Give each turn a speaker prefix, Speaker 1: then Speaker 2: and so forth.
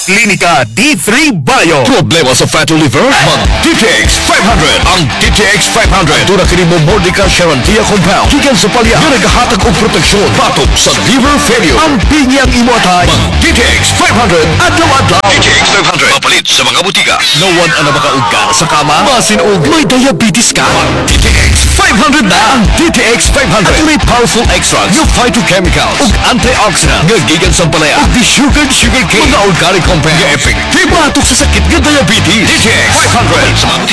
Speaker 1: Klinika D3 Bio.
Speaker 2: Problema sa fatty liver? Mag-DTX 500. Ang DTX 500 ito na kini mo Mordica Charantia Compound. Gikan sa palya na naghahatag og proteksyon batok sa liver failure. Ang pinyang imo atay. Mag-DTX 500 adlaw-adlaw. DTX 500 mapalit sa mga butika. No one ang makaugka sa kama. Masin og may diabetes ka. DTX 500 na ang DTX 500. At may powerful extracts ng phytochemicals ug antioxidant nga gikan sa palaya ug di sugar cane mga organic compounds nga effective batok sa sakit nga diabetes. DTX 500 sa mga butika.